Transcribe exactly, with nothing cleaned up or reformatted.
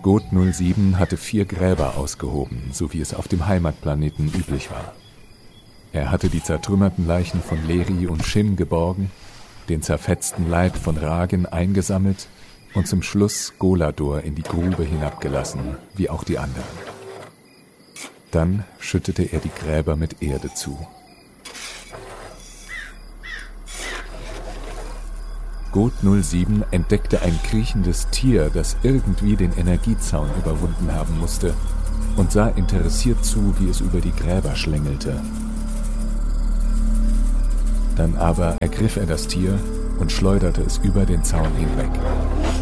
Gott null sieben hatte vier Gräber ausgehoben, so wie es auf dem Heimatplaneten üblich war. Er hatte die zertrümmerten Leichen von Leri und Shin geborgen, den zerfetzten Leib von Ragen eingesammelt und zum Schluss Golador in die Grube hinabgelassen, wie auch die anderen. Dann schüttete er die Gräber mit Erde zu. Gott null sieben entdeckte ein kriechendes Tier, das irgendwie den Energiezaun überwunden haben musste, und sah interessiert zu, wie es über die Gräber schlängelte. Dann aber ergriff er das Tier und schleuderte es über den Zaun hinweg.